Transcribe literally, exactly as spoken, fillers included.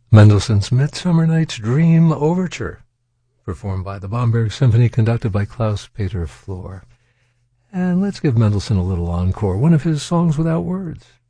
Mendelssohn's Midsummer Night's Dream Overture, performed by the Bamberg Symphony, conducted by Klaus-Peter Flor. And let's give Mendelssohn a little encore, one of his songs without words.